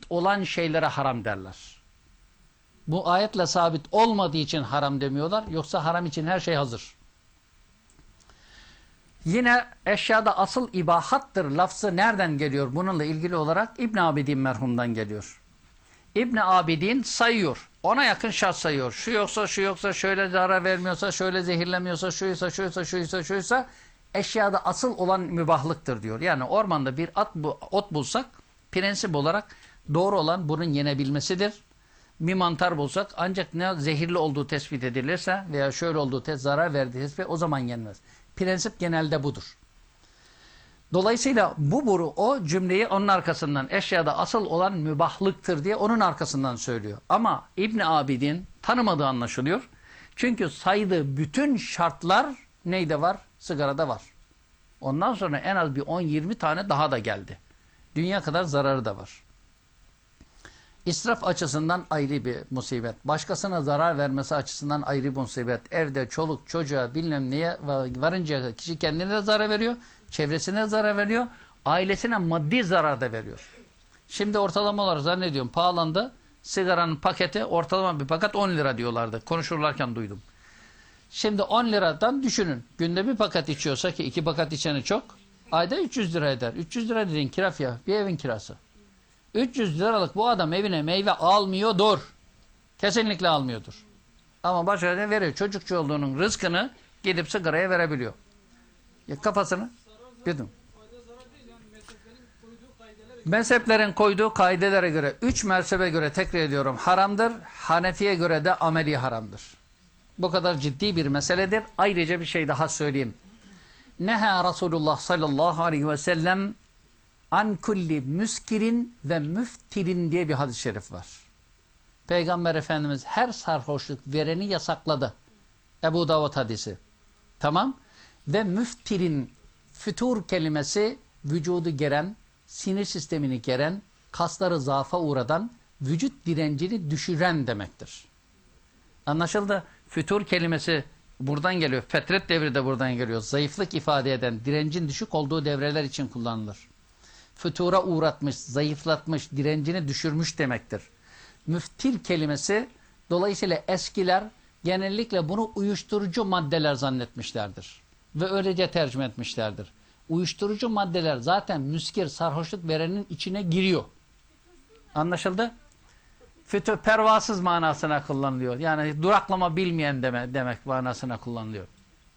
olan şeylere haram derler. Bu ayetle sabit olmadığı için haram demiyorlar. Yoksa haram için her şey hazır. Yine eşyada asıl ibahattır lafzı nereden geliyor? Bununla ilgili olarak İbn Abidin merhumdan geliyor. İbn Abidin sayıyor. Ona yakın şart sayıyor. Şu yoksa şu yoksa, şöyle zarar vermiyorsa, şöyle zehirlemiyorsa, şuysa şuysa şuysa şuysa eşyada asıl olan mübahlıktır diyor. Yani ormanda bir ot bulsak prensip olarak doğru olan bunun yenebilmesidir. Bir mantar bulsak ancak ne zehirli olduğu tespit edilirse veya şöyle olduğu zarar verdiği tespit o zaman yenmez. Prensip genelde budur. Dolayısıyla o cümleyi onun arkasından eşyada asıl olan mübahlıktır diye onun arkasından söylüyor. Ama İbn Abidin tanımadığı anlaşılıyor. Çünkü saydığı bütün şartlar neyde var? Sigarada var. Ondan sonra en az bir 10-20 tane daha da geldi. Dünya kadar zararı da var. İsraf açısından ayrı bir musibet. Başkasına zarar vermesi açısından ayrı bir musibet. Evde çoluk çocuğa bilmem neye varınca kişi kendine de zarar veriyor. Çevresine de zarar veriyor. Ailesine maddi zarar da veriyor. Şimdi ortalama olarak zannediyorum pahalandı. Sigaranın paketi ortalama bir paket 10 lira diyorlardı. Konuşurlarken duydum. Şimdi 10 liradan düşünün. Günde bir paket içiyorsa ki 2 paket içeni çok. Ayda 300 lira eder. 300 lira dediğin kira fiyatı. Bir evin kirası. 300 liralık bu adam evine meyve almıyordur. Kesinlikle almıyordur. Ama başka veriyor. Çocukçu olduğunun rızkını gidip sigaraya verebiliyor. Ya kafasını bildim. Mezheplerin koyduğu kaidelere göre 3 mezhebe göre tekrar ediyorum haramdır. Hanefi'ye göre de ameli haramdır. Bu kadar ciddi bir meseledir. Ayrıca bir şey daha söyleyeyim. Neha Resulullah sallallahu aleyhi ve sellem an kulli müskirin ve müftirin diye bir hadis-i şerif var. Peygamber Efendimiz her sarhoşluk vereni yasakladı. Ebu Davud hadisi. Tamam. Ve müftirin fütur kelimesi vücudu geren, sinir sistemini geren, kasları zaafa uğradan, vücut direncini düşüren demektir. Anlaşıldı. Fütur kelimesi buradan geliyor. Fetret devri de buradan geliyor. Zayıflık ifade eden, direncin düşük olduğu devreler için kullanılır. Fütura uğratmış, zayıflatmış, direncini düşürmüş demektir. Müftir kelimesi dolayısıyla eskiler genellikle bunu uyuşturucu maddeler zannetmişlerdir. Ve öylece tercüme etmişlerdir. Uyuşturucu maddeler zaten müskir, sarhoşluk verenin içine giriyor. Anlaşıldı? Fütür pervasız manasına kullanılıyor. Yani duraklama bilmeyen demek manasına kullanılıyor.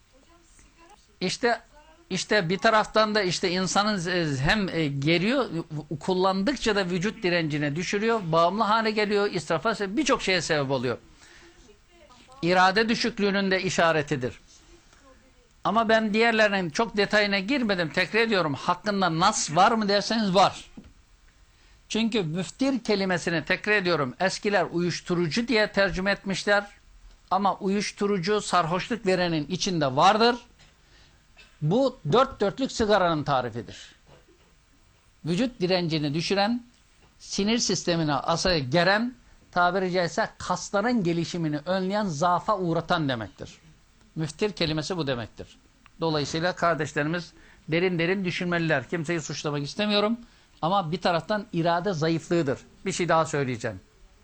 İşte bir taraftan da işte insanın hem geriyor, kullandıkça da vücut direncine düşürüyor, bağımlı hale geliyor, israfa birçok şeye sebep oluyor. İrade düşüklüğünün de işaretidir. Ama ben diğerlerinin çok detayına girmedim. Tekrar ediyorum. Hakkında nas var mı derseniz var. Çünkü müftir kelimesini tekrar ediyorum. Eskiler uyuşturucu diye tercüme etmişler. Ama uyuşturucu sarhoşluk verenin içinde vardır. Bu dört dörtlük sigaranın tarifidir. Vücut direncini düşüren, sinir sistemine asaya geren, tabiri caizse kasların gelişimini önleyen, zaafa uğratan demektir. Müftir kelimesi bu demektir. Dolayısıyla kardeşlerimiz derin derin düşünmeliler. Kimseyi suçlamak istemiyorum. Ama bir taraftan irade zayıflığıdır. Bir şey daha söyleyeceğim.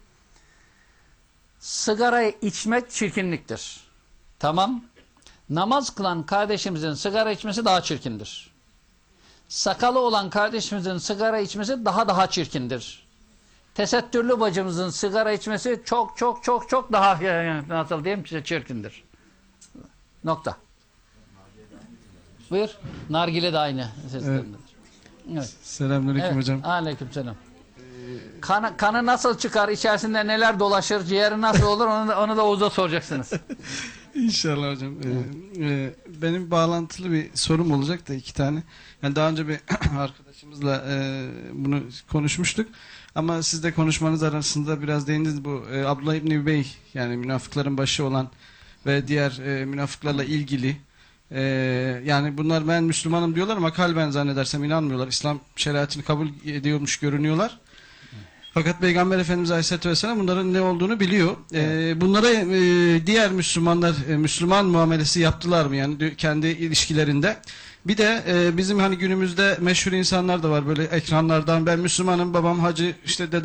Sigarayı içmek çirkinliktir. Tamam. Namaz kılan kardeşimizin sigara içmesi daha çirkindir. Sakalı olan kardeşimizin sigara içmesi daha çirkindir. Tesettürlü bacımızın sigara içmesi çok daha nasıl diyeyim çirkindir. Nokta. Buyur. Nargile de aynı seslendir. Evet. Selamünaleyküm Evet. hocam. Aleykümselam. Kanı nasıl çıkar, içerisinde neler dolaşır, ciğeri nasıl olur onu da Oğuz'a soracaksınız. İnşallah hocam. Benim bağlantılı bir sorum olacak da 2 tane. Yani daha önce bir arkadaşımızla bunu konuşmuştuk. Ama siz de konuşmanız arasında biraz değindiniz bu Abdullah İbni Übey, yani münafıkların başı olan ve diğer münafıklarla ilgili. Yani bunlar ben Müslümanım diyorlar ama kalben zannedersem inanmıyorlar. İslam şeriatını kabul ediyormuş görünüyorlar. Fakat Peygamber Efendimiz Aleyhisselatü Vesselam bunların ne olduğunu biliyor. Bunlara diğer Müslümanlar Müslüman muamelesi yaptılar mı yani kendi ilişkilerinde? Bir de bizim hani günümüzde meşhur insanlar da var böyle ekranlardan, ben Müslümanım, babam hacı, işte